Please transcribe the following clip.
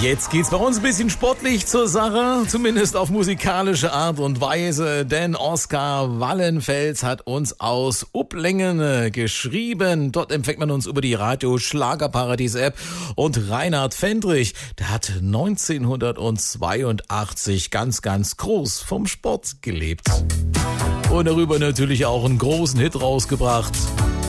Jetzt geht's bei uns ein bisschen sportlich zur Sache, zumindest auf musikalische Art und Weise, denn Oskar Wallenfels hat uns aus Upplingen geschrieben. Dort empfängt man uns über die Radio Schlagerparadies App und Reinhard Fendrich, der hat 1982 ganz groß vom Sport gelebt und darüber natürlich auch einen großen Hit rausgebracht.